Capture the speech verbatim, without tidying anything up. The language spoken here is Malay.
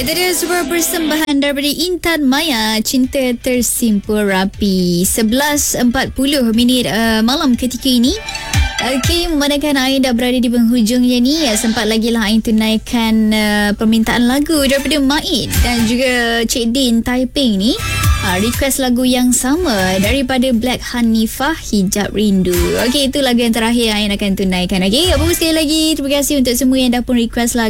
Itu dia sebuah persembahan daripada Intan Maya, Cinta Tersimpul Rapi. sebelas empat puluh minit uh, malam ketika ini. Okey, memandangkan Ain dah berada di penghujungnya ni, ya, sempat lagi lah Ain tunaikan uh, permintaan lagu daripada Maid dan juga Cik Din Taiping ni. Ha, request lagu yang sama daripada Black Hanifah, Hijab Rindu. Okey, itu lagu yang terakhir Ain akan tunaikan. Okey, apa sekali lagi terima kasih untuk semua yang dah pun request lagu.